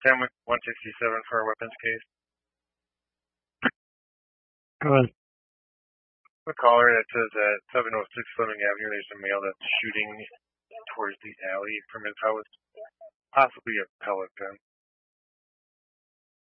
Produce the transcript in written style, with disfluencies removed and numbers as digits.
10 167 for a weapons case. Go ahead. The caller that says at 706 Fleming Avenue, there's a male that's shooting towards the alley from his house, possibly a pellet gun.